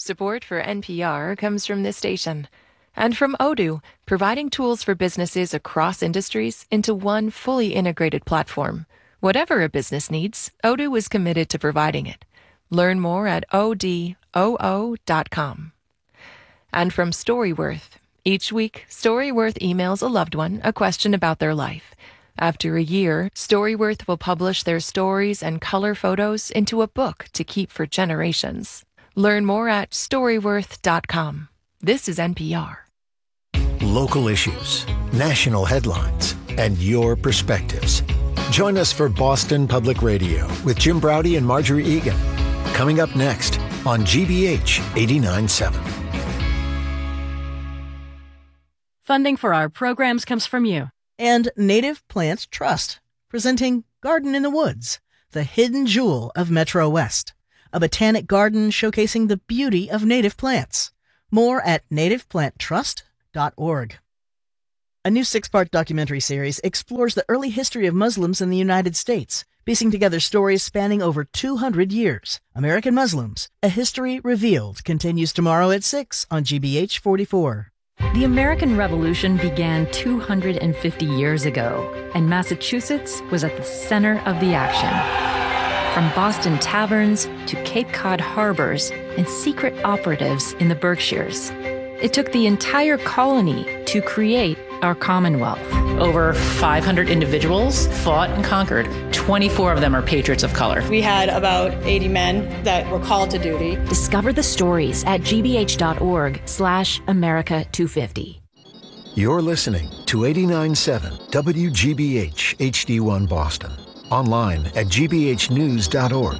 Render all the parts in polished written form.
Support for NPR comes from this station and from Odoo, providing tools for businesses across industries into one fully integrated platform. Whatever a business needs, Odoo is committed to providing it. Learn more at odoo.com. And from Storyworth. Each week, Storyworth emails a loved one a question about their life. After a year, Storyworth will publish their stories and color photos into a book to keep for generations. Learn more at Storyworth.com. This is NPR. Local issues, national headlines, and your perspectives. Join us for Boston Public Radio with Jim Braude and Marjorie Egan. Coming up next on GBH 89.7. Funding for our programs comes from you. And Native Plants Trust, presenting Garden in the Woods, the hidden jewel of Metro West. A botanic garden showcasing the beauty of native plants. More at nativeplanttrust.org. A new 6-part documentary series explores the early history of Muslims in the United States, piecing together stories spanning over 200 years. American Muslims, A History Revealed, continues tomorrow at 6 on GBH 44. The American Revolution began 250 years ago, and Massachusetts was at the center of the action. From Boston taverns to Cape Cod harbors and secret operatives in the Berkshires, it took the entire colony to create our Commonwealth. Over 500 individuals fought and conquered. 24 of them are patriots of color. We had about 80 men that were called to duty. Discover the stories at gbh.org/America250. You're listening to 89.7 WGBH HD1 Boston. Online at gbhnews.org.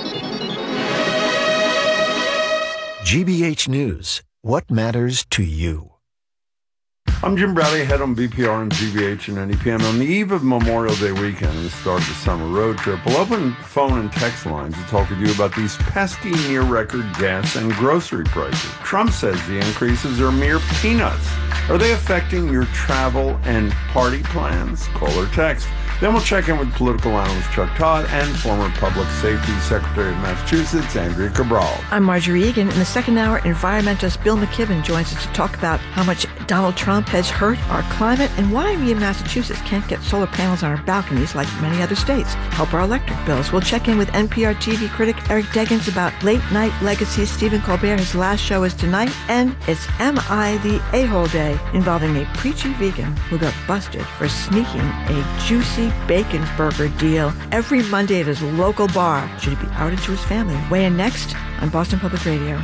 GBH News. What matters to you? I'm Jim Braude, head on BPR and GBH and NEPM. On the eve of Memorial Day weekend and the start of the summer road trip, we'll open phone and text lines to talk with you about these pesky near-record gas and grocery prices. Trump says the increases are mere peanuts. Are they affecting your travel and party plans? Call or text. Then we'll check in with political analyst Chuck Todd and former Public Safety Secretary of Massachusetts, Andrea Cabral. I'm Marjorie Egan. In the second hour, environmentalist Bill McKibben joins us to talk about how much Donald Trump has hurt our climate and why we in Massachusetts can't get solar panels on our balconies like many other states. Help our electric bills. We'll check in with NPR TV critic Eric Deggans about late-night legacy Stephen Colbert. His last show is tonight. And it's Am I the A-Hole Day, involving a preachy vegan who got busted for sneaking a juicy bacon burger deal every Monday at his local bar. Should he be outed to his family? Weigh in next on Boston Public Radio.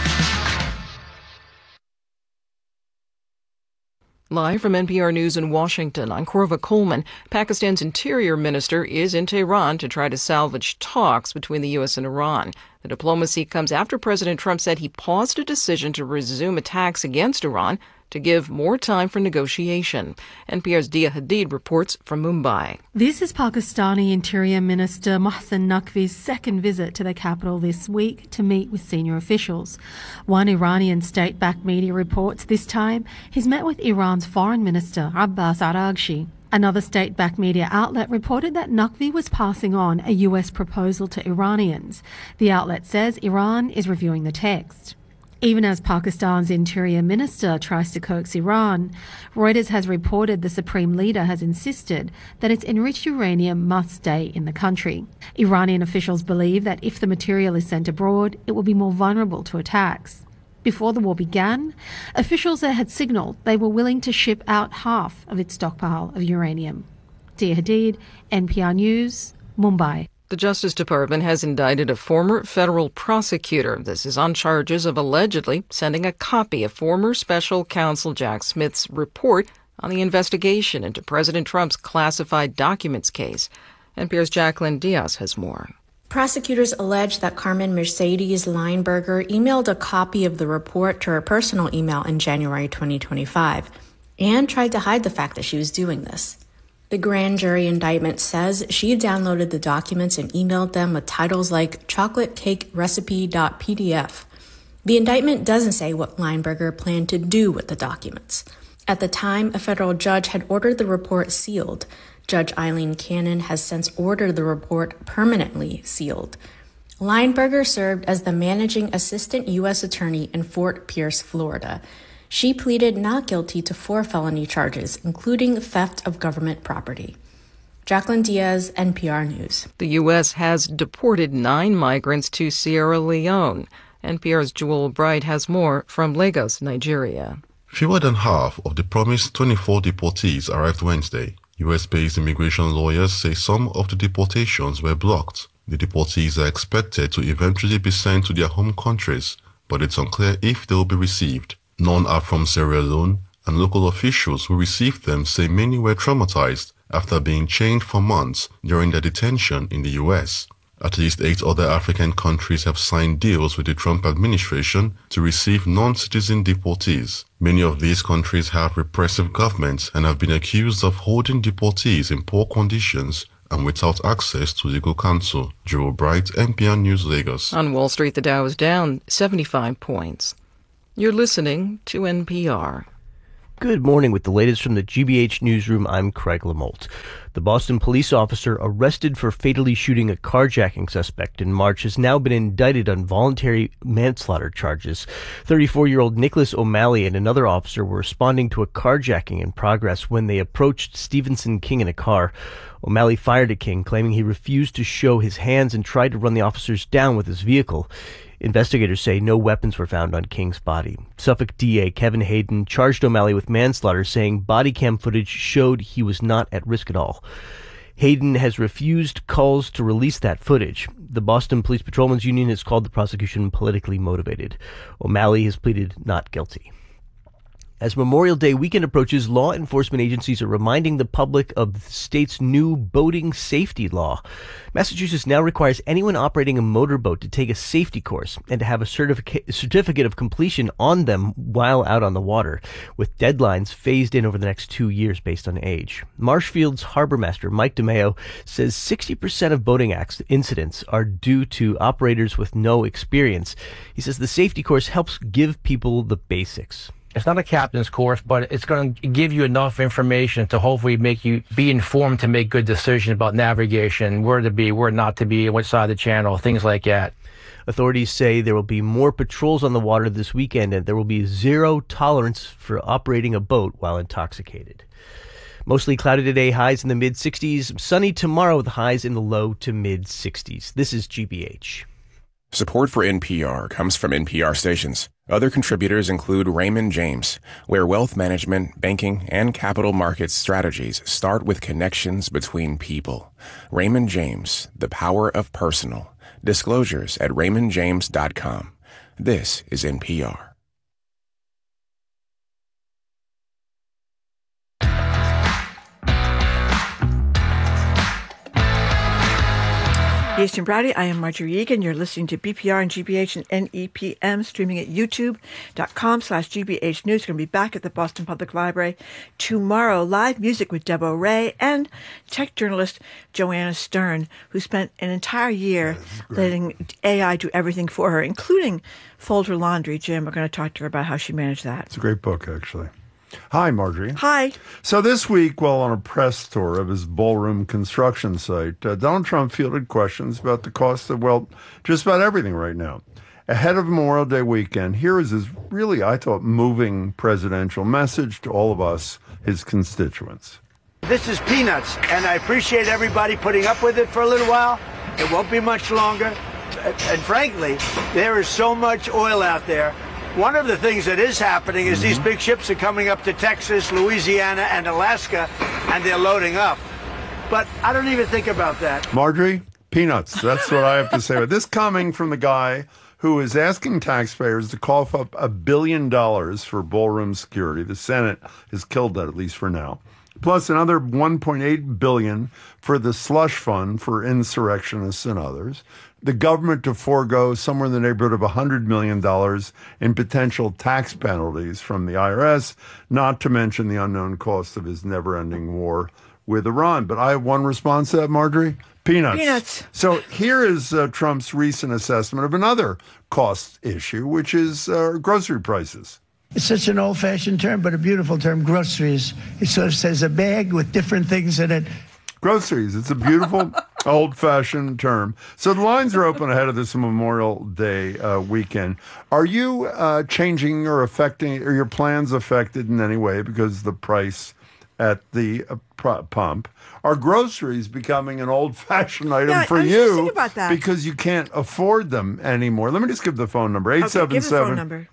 Live from NPR News in Washington, I'm Korva Coleman. Pakistan's interior minister is in Tehran to try to salvage talks between the U.S. and Iran. The diplomacy comes after President Trump said he paused a decision to resume attacks against Iran to give more time for negotiation. NPR's Dia Hadid reports from Mumbai. This is Pakistani Interior Minister Mohsen Naqvi's second visit to the capital this week to meet with senior officials. One Iranian state-backed media reports this time he's met with Iran's Foreign Minister Abbas Araghchi. Another state-backed media outlet reported that Naqvi was passing on a U.S. proposal to Iranians. The outlet says Iran is reviewing the text. Even as Pakistan's interior minister tries to coax Iran, Reuters has reported the supreme leader has insisted that its enriched uranium must stay in the country. Iranian officials believe that if the material is sent abroad, it will be more vulnerable to attacks. Before the war began, officials there had signalled they were willing to ship out half of its stockpile of uranium. Dia Hadid, NPR News, Mumbai. The Justice Department has indicted a former federal prosecutor. This is on charges of allegedly sending a copy of former special counsel Jack Smith's report on the investigation into President Trump's classified documents case. NPR's Jacqueline Diaz has more. Prosecutors allege that Carmen Mercedes Lineberger emailed a copy of the report to her personal email in January 2025 and tried to hide the fact that she was doing this. The grand jury indictment says she downloaded the documents and emailed them with titles like chocolatecakerecipe.pdf. The indictment doesn't say what Lineberger planned to do with the documents. At the time, a federal judge had ordered the report sealed. Judge Eileen Cannon has since ordered the report permanently sealed. Lineberger served as the managing assistant U.S. attorney in Fort Pierce, Florida. She pleaded not guilty to 4 felony charges, including theft of government property. Jacqueline Diaz, NPR News. The U.S. has deported 9 migrants to Sierra Leone. NPR's Jewel Bright has more from Lagos, Nigeria. Fewer than half of the promised 24 deportees arrived Wednesday. U.S.-based immigration lawyers say some of the deportations were blocked. The deportees are expected to eventually be sent to their home countries, but it's unclear if they will be received. None are from Sierra Leone, and local officials who received them say many were traumatized after being chained for months during their detention in the U.S. At least 8 other African countries have signed deals with the Trump administration to receive non-citizen deportees. Many of these countries have repressive governments and have been accused of holding deportees in poor conditions and without access to legal counsel. Joe Bright, NPR News, Lagos. On Wall Street, the Dow is down 75 points. You're listening to NPR. Good morning. With the latest from the GBH newsroom, I'm Craig Lamolt. The Boston police officer arrested for fatally shooting a carjacking suspect in March has now been indicted on voluntary manslaughter charges. 34-year-old Nicholas O'Malley and another officer were responding to a carjacking in progress when they approached Stevenson King in a car. O'Malley fired at King, claiming he refused to show his hands and tried to run the officers down with his vehicle. Investigators say no weapons were found on King's body. Suffolk DA Kevin Hayden charged O'Malley with manslaughter, saying body cam footage showed he was not at risk at all. Hayden has refused calls to release that footage. The Boston Police Patrolmen's Union has called the prosecution politically motivated. O'Malley has pleaded not guilty. As Memorial Day weekend approaches, law enforcement agencies are reminding the public of the state's new boating safety law. Massachusetts now requires anyone operating a motorboat to take a safety course and to have a certificate of completion on them while out on the water, with deadlines phased in over the next 2 years based on age. Marshfield's harbor master, Mike DeMeo, says 60% of boating incidents are due to operators with no experience. He says the safety course helps give people the basics. It's not a captain's course, but it's going to give you enough information to hopefully make you be informed to make good decisions about navigation, where to be, where not to be, which side of the channel, things like that. Authorities say there will be more patrols on the water this weekend, and there will be zero tolerance for operating a boat while intoxicated. Mostly cloudy today, highs in the mid-60s. Sunny tomorrow with highs in the low to mid-60s. This is GBH. Support for NPR comes from NPR stations. Other contributors include Raymond James, where wealth management, banking, and capital markets strategies start with connections between people. Raymond James, the power of personal. Disclosures at raymondjames.com. This is NPR. Yes, Jim Browdy. I am Marjorie Egan. You're listening to BPR and GBH and NEPM, streaming at youtube.com/GBH News. We're going to be back at the Boston Public Library tomorrow. Live music with Deb O'Reilly and tech journalist Joanna Stern, who spent an entire year letting AI do everything for her, including fold her laundry. Jim, we're going to talk to her about how she managed that. It's a great book, actually. Hi, Marjorie. Hi. So this week, while on a press tour of his ballroom construction site, Donald Trump fielded questions about the cost of, well, just about everything right now. Ahead of Memorial Day weekend, here is his really, I thought, moving presidential message to all of us, his constituents. This is peanuts, and I appreciate everybody putting up with it for a little while. It won't be much longer. And frankly, there is so much oil out there. One of the things that is happening is these big ships are coming up to Texas, Louisiana, and Alaska, and they're loading up. But I don't even think about that. Marjorie, peanuts. That's what I have to say. But this coming from the guy who is asking taxpayers to cough up $1 billion for ballroom security. The Senate has killed that, at least for now. Plus another $1.8 billion for the slush fund for insurrectionists and others. The government to forego somewhere in the neighborhood of $100 million in potential tax penalties from the IRS, not to mention the unknown cost of his never-ending war with Iran. But I have one response to that, Marjorie. Peanuts. Peanuts. So here is Trump's recent assessment of another cost issue, which is grocery prices. It's such an old-fashioned term, but a beautiful term, groceries. It sort of says a bag with different things in it. Groceries. It's a beautiful, old-fashioned term. So the lines are open ahead of this Memorial Day weekend. Are you changing or affecting, or your plans affected in any way because the price at the pump? Are groceries becoming an old-fashioned item for I was you just thinking about that. because you can't afford them anymore? Let me just give the phone number. 877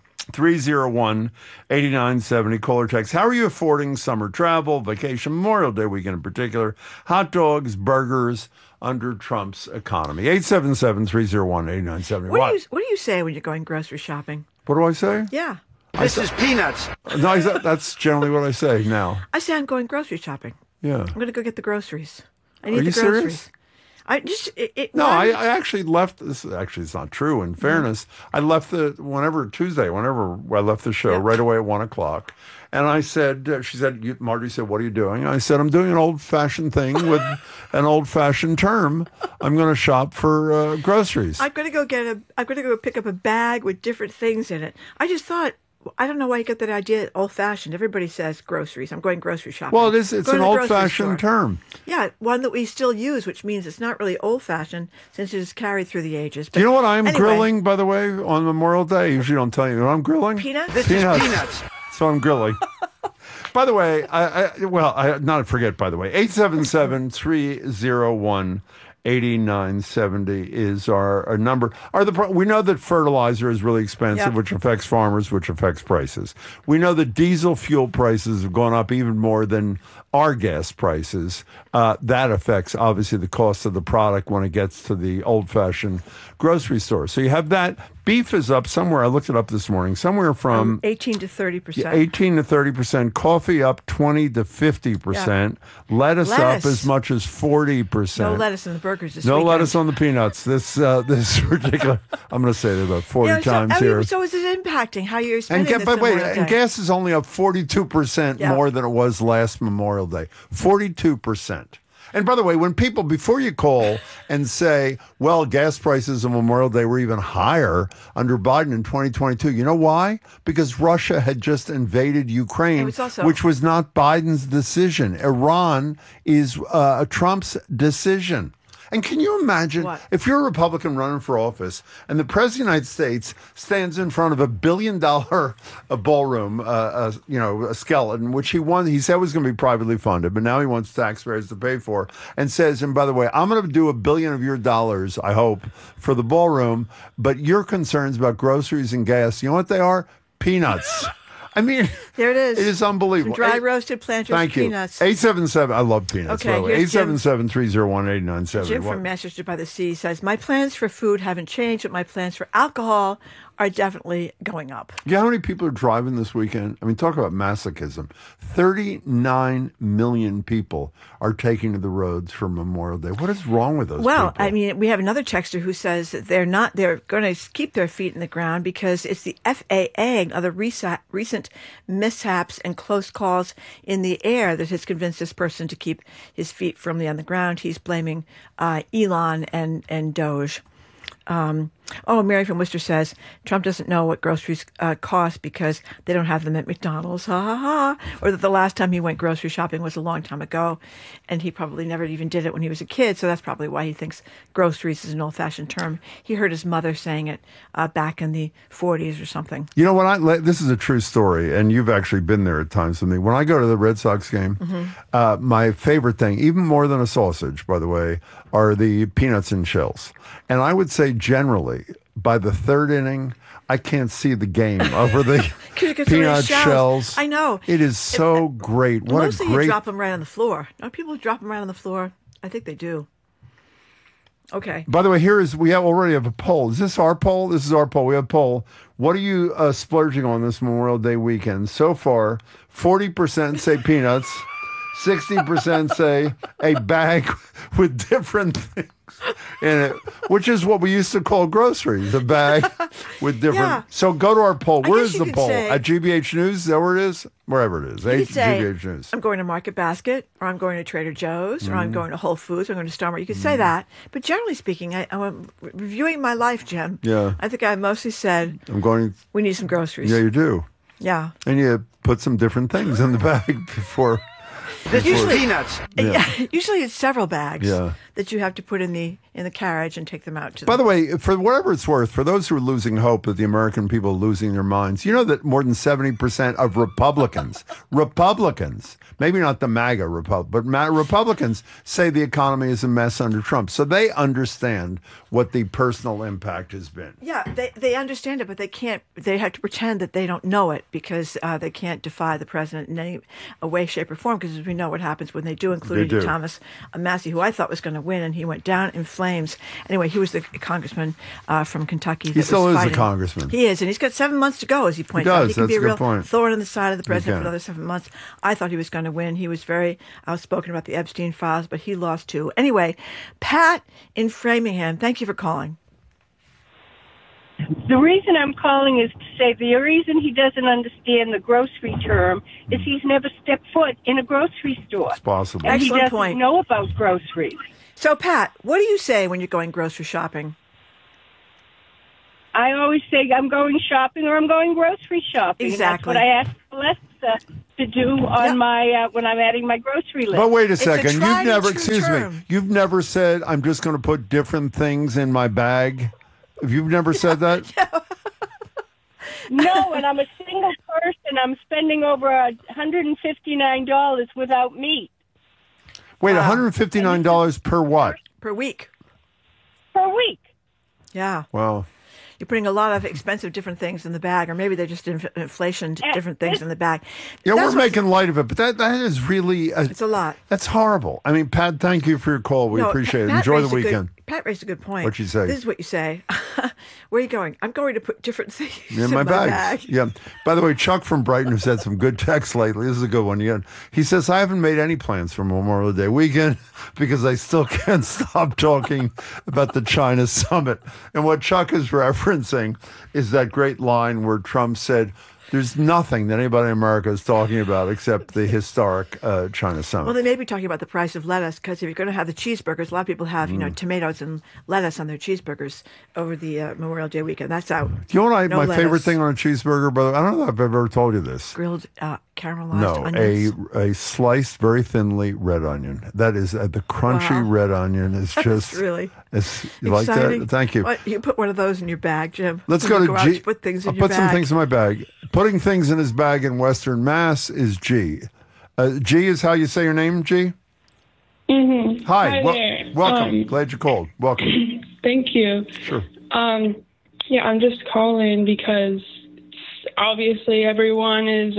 301-8970. Call or text. How are you affording summer travel, vacation, Memorial Day weekend in particular? Hot dogs, burgers under Trump's economy. 877-301-8970. What do you say when you're going grocery shopping? What do I say? Yeah. This is peanuts. No, that's generally what I say now. I say I'm going grocery shopping. Yeah. I'm going to go get the groceries. I Are need the you groceries. serious? I actually left. This actually is not true. In fairness, I left whenever I left the show right away at 1:00, and I said, she said, Marjorie said, "What are you doing?" I said, "I'm doing an old-fashioned thing with an old-fashioned term. I'm going to shop for groceries." I'm going to go pick up a bag with different things in it. I just thought. I don't know why you got that idea old-fashioned. Everybody says groceries. I'm going grocery shopping. Well, it's an old-fashioned term. Yeah, one that we still use, which means it's not really old-fashioned since it is carried through the ages. But do you know what I'm grilling, by the way, on Memorial Day? I usually don't tell you what I'm grilling. Peanuts? This is peanuts. So I'm grilling. By the way, not forget, by the way, 877-301-8970 is our number. We know that fertilizer is really expensive, which affects farmers, which affects prices. We know that diesel fuel prices have gone up even more than our gas prices. That affects, obviously, the cost of the product when it gets to the old-fashioned grocery store. So you have that. Beef is up somewhere. I looked it up this morning. Somewhere from 18 to 30%. 18 to 30%. Coffee up 20 to 50%. Lettuce up as much as 40%. No lettuce in the burgers this No weekend. lettuce on the peanuts. This is ridiculous. I'm going to say that about 40 times here. So is it impacting how you're spending this and Memorial Day? gas is only up 42% more than it was last Memorial Day. 42%. And by the way, when people, before you call and say, well, gas prices on Memorial Day were even higher under Biden in 2022, you know why? Because Russia had just invaded Ukraine, which was not Biden's decision. Iran is Trump's decision. And can you imagine if you're a Republican running for office and the President of the United States stands in front of $1 billion ballroom, a skeleton, which he said was going to be privately funded, but now he wants taxpayers to pay for, and says, and by the way, I'm going to do $1 billion of your dollars, I hope, for the ballroom, but your concerns about groceries and gas, you know what they are? Peanuts. I mean, there it is. It is unbelievable. Some dry roasted planter's peanuts. Thank you. 877. I love peanuts. Okay, 877-301-8970. Jim from Manchester by the Sea says, my plans for food haven't changed, but my plans for alcohol are definitely going up. You know how many people are driving this weekend? I mean, talk about masochism. 39 million people are taking to the roads for Memorial Day. What is wrong with those people? Well, I mean, we have another texter who says that they're going to keep their feet in the ground because it's the FAA and other recent mishaps and close calls in the air that has convinced this person to keep his feet firmly on the ground. He's blaming Elon and Doge. Mary from Worcester says, Trump doesn't know what groceries cost because they don't have them at McDonald's, ha ha ha. Or that the last time he went grocery shopping was a long time ago, and he probably never even did it when he was a kid, so that's probably why he thinks groceries is an old-fashioned term. He heard his mother saying it back in the 40s or something. You know, this is a true story, and you've actually been there at times with me. When I go to the Red Sox game, my favorite thing, even more than a sausage, by the way, are the peanuts and shells. And I would say generally, by the third inning, I can't see the game over the peanut shells. I know. It is so great. What mostly a great... you drop them right on the floor. Don't people drop them right on the floor? I think they do. Okay. By the way, we already have a poll. Is this our poll? This is our poll. We have a poll. What are you splurging on this Memorial Day weekend? So far, 40% say peanuts. 60% say a bag with different things in it, which is what we used to call groceries, a bag with different. Yeah. So go to our poll. Where is the poll? At GBH News? Is that where it is? Wherever it is. GBH News. I'm going to Market Basket, or I'm going to Trader Joe's, or I'm going to Whole Foods, or I'm going to Star Mart. You could say that. But generally speaking, I'm reviewing my life, Jim. Yeah. I think I mostly said, we need some groceries. Yeah, you do. Yeah. And you put some different things in the bag before Usually peanuts. Usually it's several bags Yeah. that you have to put in the carriage and take them out to. By the way, for whatever it's worth, for those who are losing hope that the American people are losing their minds, you know that more than 70% of Republicans, maybe not the MAGA but Republicans say the economy is a mess under Trump. So they understand what the personal impact has been. Yeah, they understand it, but they can't. They have to pretend that they don't know it because they can't defy the president in any way, shape, or form. Because as we know what happens when they do, including Thomas Massey, who I thought was going to win, and he went down in flames. Anyway, he was the congressman from Kentucky. He still is a congressman. He is, and he's got 7 months to go, as he points out. He can That's be a a real good point. thorn in the side of the president for another 7 months. I thought he was going to win. He was very outspoken about the Epstein files, but he lost too. Anyway, Pat in Framingham, thank you for calling. The reason I'm calling is to say the reason he doesn't understand the grocery term is he's never stepped foot in a grocery store. It's possible. And Excellent he doesn't point. know about groceries. So, Pat, what do you say when you're going grocery shopping? I always say I'm going shopping or I'm going grocery shopping. Exactly. And that's what I ask Alexa to do on my when I'm adding my grocery list. But wait a second. tried You've never, and true excuse term. me, you've never said, I'm just going to put different things in my bag? You've never said that? No, and I'm a single person. I'm spending over $159 without meat. Wait, $159 per what? Per week. Per week. Yeah. Wow. You're putting a lot of expensive different things in the bag, or maybe they're just inflation different things in the bag. Yeah, That's we're making light of it, but that is really... it's a lot. That's horrible. I mean, Pat, thank you for your call. We appreciate it. Pat Enjoy the raised a good- weekend. Pat raised a good point. What'd she say? This is what you say. Where are you going? I'm going to put different things In my bag. Yeah. By the way, Chuck from Brighton, who's had some good texts lately. This is a good one again. He says, I haven't made any plans for Memorial Day weekend because I still can't stop talking about the China summit. And what Chuck is referencing is that great line where Trump said, there's nothing that anybody in America is talking about except the historic China summit. Well, they may be talking about the price of lettuce because if you're going to have the cheeseburgers, a lot of people have, tomatoes and lettuce on their cheeseburgers over the Memorial Day weekend. That's out. Do you know what my lettuce. favorite thing on a cheeseburger, brother? I don't know if I've ever told you this. Grilled caramelized No, onions. a sliced, very thinly red onion. That is the crunchy red onion is just really It's you exciting. like that? Thank you. What, you put one of those in your bag, Jim. Let's When go you to out, G. you put things in I'll your put some bag. things in my bag. Putting things in his bag in Western Mass is G. G is how you say your name, G? Mm-hmm. Hi. There. Welcome. Glad you called. Welcome. Thank you. Sure. Yeah, I'm just calling because obviously everyone is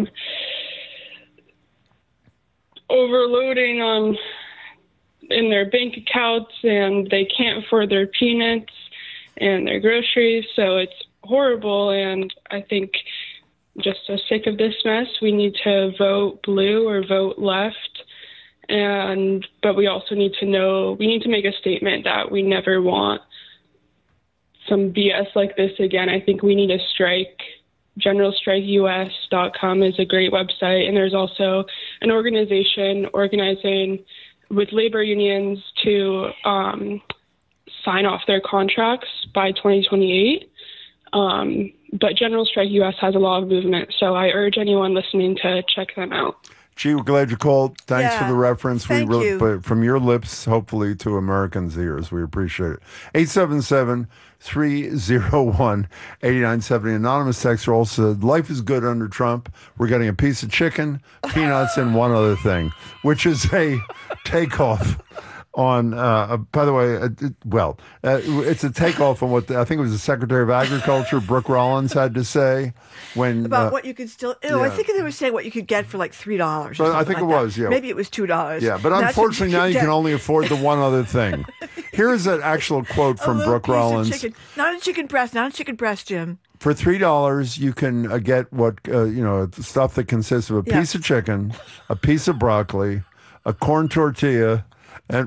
overloading in their bank accounts and they can't afford their peanuts and their groceries, so it's horrible. And I think just so sick of this mess, we need to vote blue or vote left. But we also need to make a statement that we never want some BS like this again. I think we need a strike. GeneralStrikeUS.com is a great website, and there's also an organization organizing with labor unions to sign off their contracts by 2028. But General Strike US has a lot of movement, so I urge anyone listening to check them out. Gee, we're glad you called. Thanks for the reference. Thank you. But from your lips, hopefully, to Americans' ears. We appreciate it. 877-301-8970. Anonymous texter also said, life is good under Trump. We're getting a piece of chicken, peanuts, and one other thing, which is a takeoff on, by the way, it's a takeoff on what I think it was the Secretary of Agriculture, Brooke Rollins, had to say when About what you could still. I think they were saying what you could get for like $3. But I think it was, yeah. Maybe it was $2. Yeah, but unfortunately now you can only afford the one other thing. Here's an actual quote from Brooke Rollins. Not a chicken breast, Jim. For $3, you can get what stuff that consists of a piece of chicken, a piece of broccoli, a corn tortilla,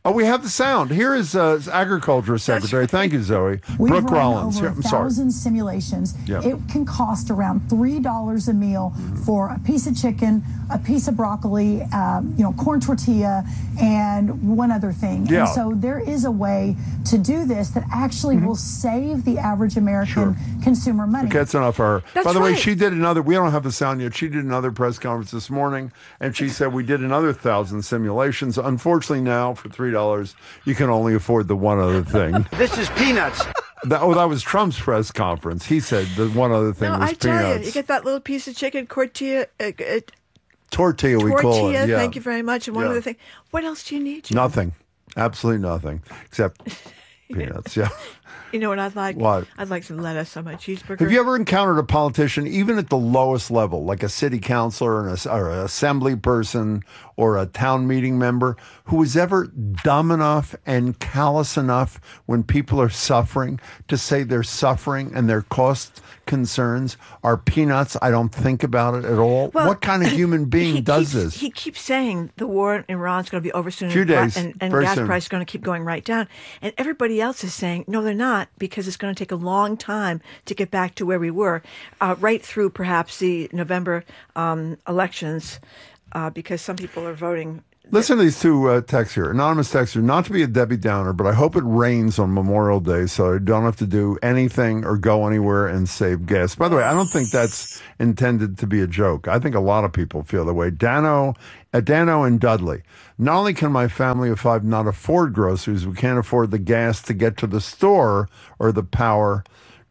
Oh, we have the sound. Here is Agriculture Secretary. Thank you, Zoe. Brooke Rollins. Over 1,000 simulations. Yeah. It can cost around $3 a meal for a piece of chicken, a piece of broccoli, corn tortilla, and one other thing. Yeah. And so there is a way to do this that actually will save the average American consumer money. Okay, that's enough for her. That's By the way, right. she did another, we don't have the sound yet, she did another press conference this morning, and she said we did another 1,000 simulations. Unfortunately now, for $3, you can only afford the one other thing. This is peanuts. That was Trump's press conference. He said the one other thing was I tell peanuts. you get that little piece of chicken, tortilla, Tortilla, we call it. Yeah. Thank you very much. And one other thing. What else do you need, Jim? Nothing. Absolutely nothing. Except peanuts, yeah. You know what I'd like? What? I'd like some lettuce on my cheeseburger. Have you ever encountered a politician, even at the lowest level, like a city councilor or an assembly person or a town meeting member, who was ever dumb enough and callous enough when people are suffering to say their suffering and their cost concerns are peanuts? I don't think about it at all. Well, what kind of human being does this? He keeps saying the war in Iran is going to be over soon. Few days, and very gas soon. price is going to keep going right down. And everybody else is saying, no, they're not, because it's going to take a long time to get back to where we were, right through perhaps the November elections, because some people are voting. Listen to these two texts here. Anonymous texter, not to be a Debbie Downer, but I hope it rains on Memorial Day so I don't have to do anything or go anywhere and save gas. By the way, I don't think that's intended to be a joke. I think a lot of people feel the way. Dano and Dudley. Not only can my family of 5 not afford groceries, we can't afford the gas to get to the store or the power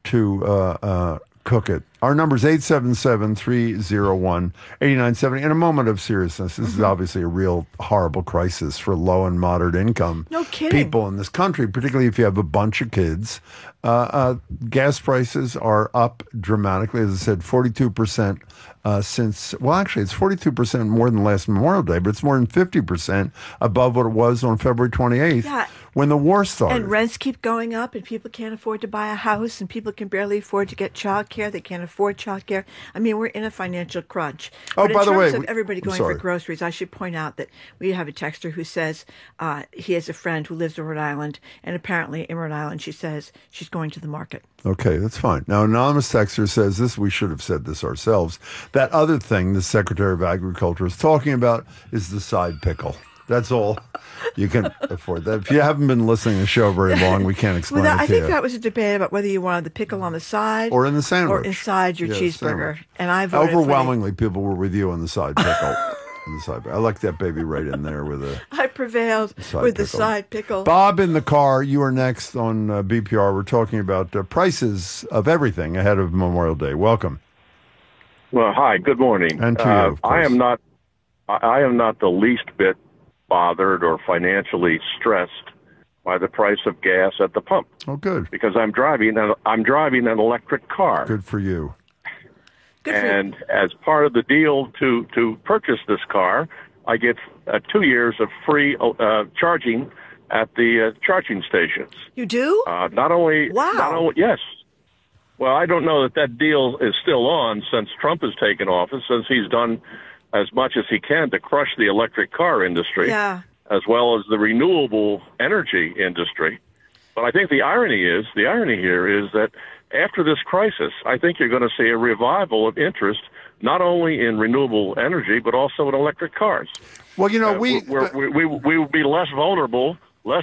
to cook it. Our number is 877-301-8970. In a moment of seriousness, this is obviously a real horrible crisis for low and moderate income people in this country, particularly if you have a bunch of kids. Gas prices are up dramatically. As I said, 42% since, well, actually, it's 42% more than last Memorial Day, but it's more than 50% above what it was on February 28th when the war started. And rents keep going up, and people can't afford to buy a house, and people can barely afford to get child care. They can't afford child care. I mean, we're in a financial crunch. Oh, but by the way, in terms of everybody going for groceries, I should point out that we have a texter who says he has a friend who lives in Rhode Island, and apparently in Rhode Island, she says she's going to the market. Okay, that's fine. Now, anonymous texter says this, we should have said this ourselves. That other thing the Secretary of Agriculture is talking about is the side pickle. That's all you can afford. That. If you haven't been listening to the show very long, we can't explain it to you. I think that was a debate about whether you wanted the pickle on the side or in the sandwich or inside your cheeseburger. Sandwich. And I voted overwhelmingly people were with you on the side pickle. I like that baby right in there with a. I prevailed with the side pickle. Bob in the car. You are next on BPR. We're talking about prices of everything ahead of Memorial Day. Welcome. Well, hi. Good morning. And to you, of course. I am not the least bit bothered or financially stressed by the price of gas at the pump. Oh, good. Because I'm driving an electric car. Good for you. And as part of the deal to purchase this car, I get 2 years of free charging at the charging stations. You do? Not only. Yes. Well, I don't know that deal is still on since Trump has taken office, since he's done as much as he can to crush the electric car industry, as well as the renewable energy industry. But I think the irony here is that after this crisis, I think you're going to see a revival of interest not only in renewable energy but also in electric cars. Well, you know, we will be less vulnerable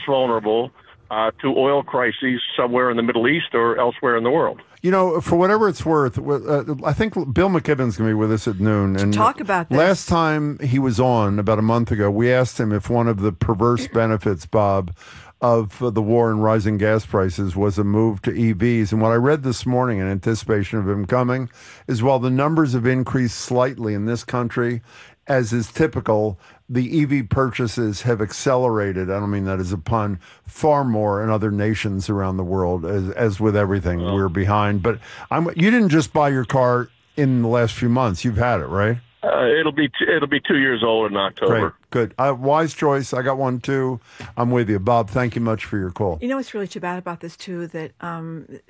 to oil crises somewhere in the Middle East or elsewhere in the world. You know, for whatever it's worth, I think Bill McKibben's going to be with us at noon. And talk about this. Last time he was on, about a month ago, we asked him if one of the perverse benefits, Bob, of the war and rising gas prices was a move to EVs. And what I read this morning in anticipation of him coming is while the numbers have increased slightly in this country, as is typical, the EV purchases have accelerated. I don't mean that as a pun, far more in other nations around the world. As with everything, we're behind. But you didn't just buy your car in the last few months. You've had it, right? It'll be 2 years old in October. Great, good. Wise choice. I got one too. I'm with you, Bob. Thank you much for your call. You know what's really too bad about this too, that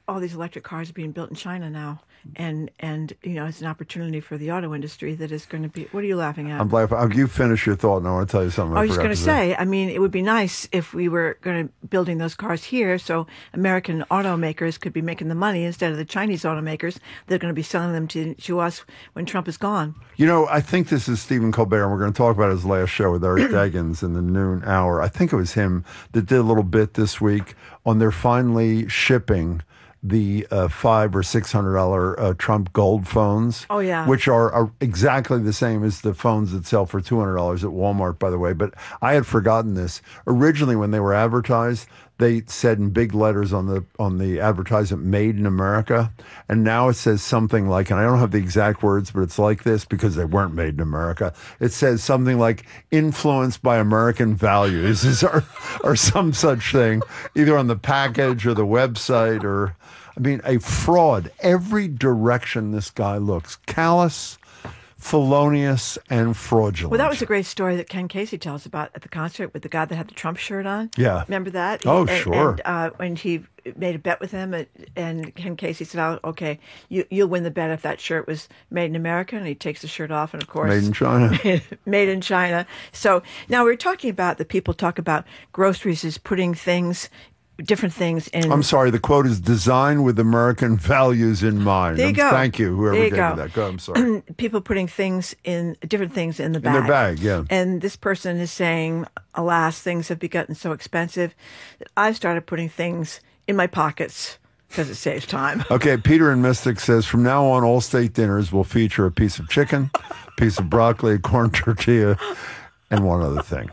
all these electric cars being built in China now, and it's an opportunity for the auto industry that is going to be. What are you laughing at? I'm laughing. You finish your thought, and I want to tell you something. I was just going to say. I mean, it would be nice if we were going to building those cars here, so American automakers could be making the money instead of the Chinese automakers. They're going to be selling them to us when Trump is gone. I think this is Stephen Colbert, and we're going to talk about his last show with Eric Deggans in the noon hour. I think it was him that did a little bit this week on their finally shipping the $500 or $600 Trump Gold phones. Oh, yeah. Which are exactly the same as the phones that sell for $200 at Walmart, by the way. But I had forgotten this. Originally, when they were advertised, they said in big letters on the advertisement, "Made in America." And now it says something like, and I don't have the exact words, but it's like this because they weren't made in America. It says something like "influenced by American values" or some such thing, either on the package or the website or, I mean, a fraud. Every direction this guy looks. Callous, felonious, and fraudulent. Well, that was a great story that Ken Casey tells about at the concert with the guy that had the Trump shirt on. Yeah. Remember that? Oh, sure. And when he made a bet with him, and Ken Casey said, "Oh, okay, you'll win the bet if that shirt was made in America." And he takes the shirt off, and of course, made in China. Made in China. So now we're talking about the people talk about groceries as putting different things in. I'm sorry, the quote is "designed with American values in mind." There you go. Thank you, whoever gave you that. Go, I'm sorry. People putting different things in the bag. In their bag, yeah. And this person is saying, alas, things have gotten so expensive that I've started putting things in my pockets because it saves time. Okay, Peter in Mystic says, from now on, all state dinners will feature a piece of chicken, a piece of broccoli, a corn tortilla, and one other thing.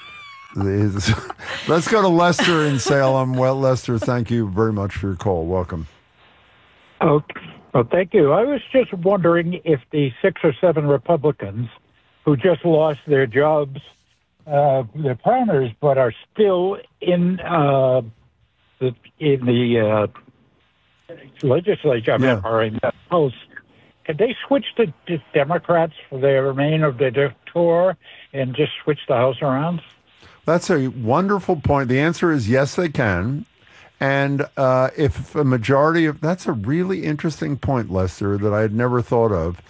Let's go to Lester in Salem. Well, Lester, thank you very much for your call. Welcome. Oh, well, thank you. I was just wondering if the 6 or 7 Republicans who just lost their jobs, their partners, but are still in the legislature, or in the House, can they switch to Democrats for the remainder of their tour and just switch the House around? That's a wonderful point. The answer is yes, they can. And if a majority of, that's a really interesting point, Lester, that I had never thought of.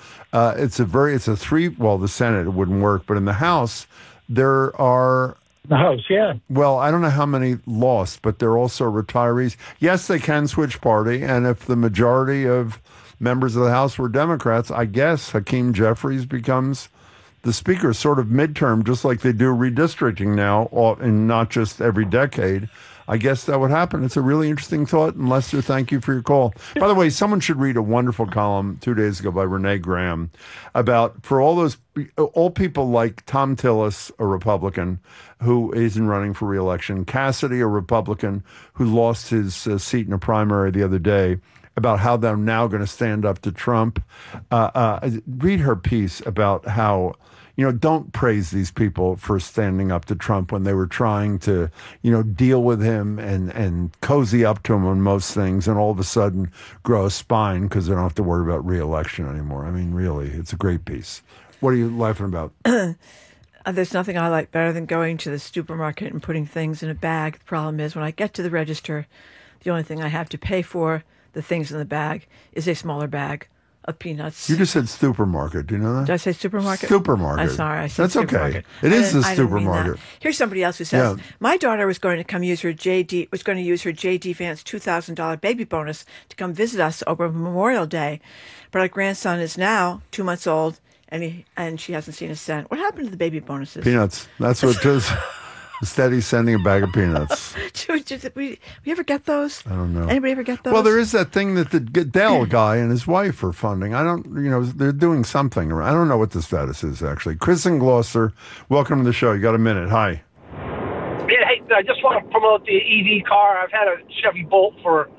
The Senate, it wouldn't work, but in the House, there are. The House, yeah. Well, I don't know how many lost, but they're also retirees. Yes, they can switch party. And if the majority of members of the House were Democrats, I guess Hakeem Jeffries becomes the speaker, sort of midterm, just like they do redistricting now, and not just every decade. I guess that would happen. It's a really interesting thought. And Lester, thank you for your call. By the way, someone should read a wonderful column 2 days ago by Renee Graham about, for all people like Tom Tillis, a Republican who isn't running for re-election, Cassidy, a Republican who lost his seat in a primary the other day, about how they're now going to stand up to Trump. Read her piece about how, don't praise these people for standing up to Trump when they were trying to, deal with him and cozy up to him on most things, and all of a sudden grow a spine because they don't have to worry about re-election anymore. I mean, really, it's a great piece. What are you laughing about? There's nothing I like better than going to the supermarket and putting things in a bag. The problem is when I get to the register, the only thing I have to pay for the things in the bag is a smaller bag of peanuts. You just said supermarket. Do you know that? Did I say supermarket? Supermarket. I'm sorry. I said That's supermarket. Okay. It is the I didn't mean supermarket. that. Here's somebody else who says, my daughter was going to use her J.D. Vance $2,000 baby bonus to come visit us over Memorial Day. But our grandson is now 2 months old, and she hasn't seen a cent. What happened to the baby bonuses? Peanuts. That's what it is. Instead, he's sending a bag of peanuts. We ever get those? I don't know. Anybody ever get those? Well, there is that thing that the Goodell guy and his wife are funding. I don't, they're doing something. I don't know what the status is, actually. Chris in Gloucester, welcome to the show. You got a minute. Hi. Yeah, hey, I just want to promote the EV car. I've had a Chevy Bolt for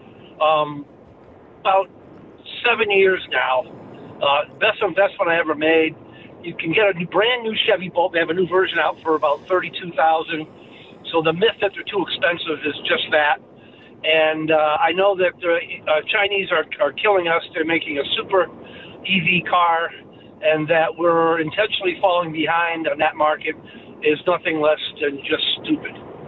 about 7 years now. Best investment I ever made. You can get a brand new Chevy Bolt. They have a new version out for about $32,000. So the myth that they're too expensive is just that. And I know that the Chinese are killing us. They're making a super EV car, and that we're intentionally falling behind on that market is nothing less than just stupid.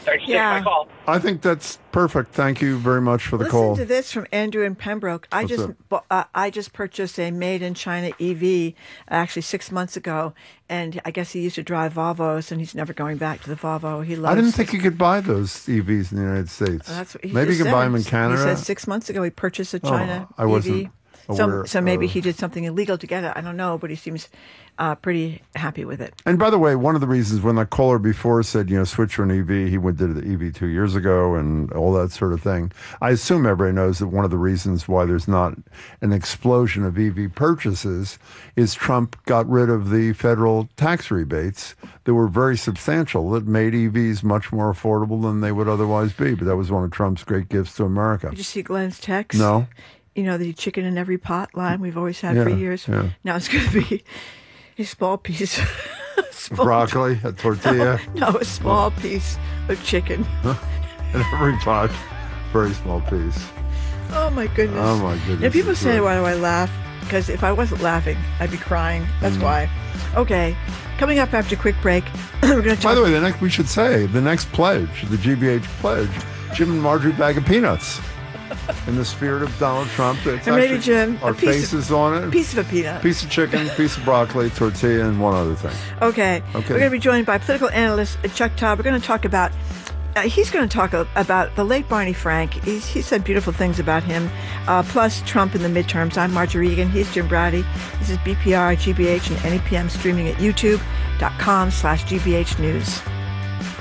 Thanks for taking my call. I think that's perfect. Thank you very much for the call. Listen to this from Andrew in Pembroke. I just purchased a made-in-China EV actually 6 months ago, and I guess he used to drive Volvos, and he's never going back to the Volvo. He loves. I didn't think you could buy those EVs in the United States. That's what he Maybe you just can buy said. them in Canada. He said 6 months ago he purchased a China I wasn't EV. aware So maybe of- he did something illegal to get it. I don't know, but he seems pretty happy with it. And by the way, one of the reasons when the caller before said, switch to an EV, he did the EV 2 years ago and all that sort of thing. I assume everybody knows that one of the reasons why there's not an explosion of EV purchases is Trump got rid of the federal tax rebates that were very substantial, that made EVs much more affordable than they would otherwise be. But that was one of Trump's great gifts to America. Did you see Glenn's text? No. The chicken in every pot line we've always had for years. Yeah. Now it's going to be a small piece. Broccoli, a tortilla. No, a small piece of chicken. In every pot, very small piece. Oh, my goodness. Oh, my goodness. And people It's say, great. why do I laugh? Because if I wasn't laughing, I'd be crying. That's why. Okay. Coming up after a quick break, we're going to talk. By the way, we should say, the next pledge, the GBH pledge, Jim and Marjorie bag of peanuts. In the spirit of Donald Trump. It's And maybe, actually Jim, our faces on it. Piece of a peanut. Piece of chicken, piece of broccoli, tortilla, and one other thing. Okay. We're going to be joined by political analyst Chuck Todd. We're going to talk about, he's going to talk about the late Barney Frank. He said beautiful things about him, plus Trump in the midterms. I'm Marjorie Egan. He's Jim Browdy. This is BPR, GBH, and NEPM streaming at youtube.com/GBH News.